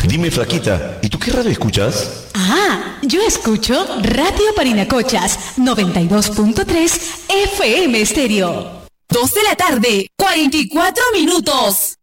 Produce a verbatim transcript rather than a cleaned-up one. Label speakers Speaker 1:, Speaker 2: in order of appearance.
Speaker 1: Dime, flaquita, ¿y tú qué radio escuchas?
Speaker 2: Ah, yo escucho Radio Parinacochas, noventa y dos punto tres F M Estéreo.
Speaker 3: Dos de la tarde, cuarenta y cuatro minutos.